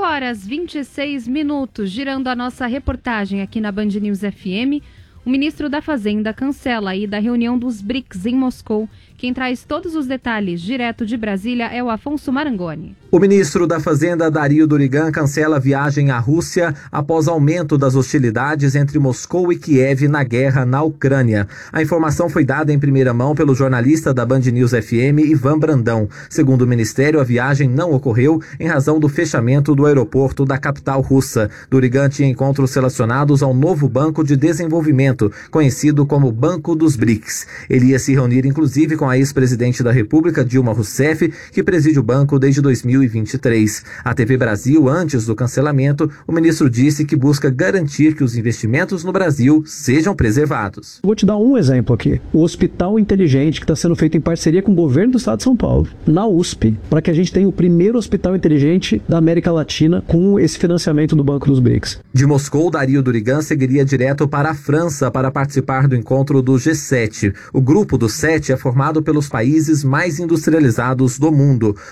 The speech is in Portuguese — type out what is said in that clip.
5h26, girando a nossa reportagem aqui na Band News FM. O ministro da Fazenda cancela a ida à reunião dos BRICS em Moscou. Quem traz todos os detalhes direto de Brasília é o Afonso Marangoni. O ministro da Fazenda, Dario Durigan, cancela a viagem à Rússia após aumento das hostilidades entre Moscou e Kiev na guerra na Ucrânia. A informação foi dada em primeira mão pelo jornalista da Band News FM, Ivan Brandão. Segundo o ministério, a viagem não ocorreu em razão do fechamento do aeroporto da capital russa. Durigan tinha encontros relacionados ao novo Banco de Desenvolvimento, conhecido como Banco dos BRICS. Ele ia se reunir inclusive com a ex-presidente da República, Dilma Rousseff, que preside o banco desde 2023. A TV Brasil, antes do cancelamento, o ministro disse que busca garantir que os investimentos no Brasil sejam preservados. Vou te dar um exemplo aqui. O Hospital Inteligente, que está sendo feito em parceria com o governo do estado de São Paulo, na USP, para que a gente tenha o primeiro hospital inteligente da América Latina com esse financiamento do Banco dos BRICS. De Moscou, Dario Durigan seguiria direto para a França para participar do encontro do G7. O grupo dos 7 é formado pelos países mais industrializados do mundo.